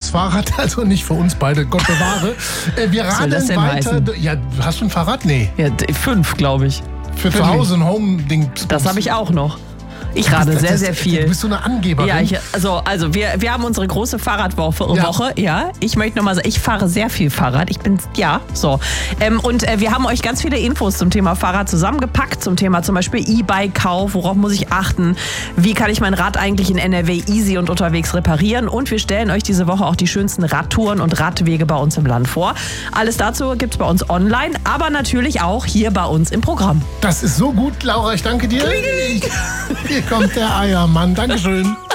Fahrrad, also nicht für uns beide, Gott bewahre. Wir radeln das denn weiter. heißen? Ja, hast du ein Fahrrad? Nee. Ja, 5, glaube ich. Für zu Hause ein Home-Ding. Das habe ich auch noch. Ich rade sehr, sehr viel. Du bist so eine Angeberin. Ja, also wir haben unsere große Fahrradwoche. Ja. Ich möchte nochmal sagen, ich fahre sehr viel Fahrrad. Und wir haben euch ganz viele Infos zum Thema Fahrrad zusammengepackt. Zum Thema zum Beispiel E-Bike-Kauf. Worauf muss ich achten? Wie kann ich mein Rad eigentlich in NRW easy und unterwegs reparieren? Und wir stellen euch diese Woche auch die schönsten Radtouren und Radwege bei uns im Land vor. Alles dazu gibt's bei uns online, aber natürlich auch hier bei uns im Programm. Das ist so gut, Laura. Ich danke dir. Hier kommt der Eiermann. Dankeschön.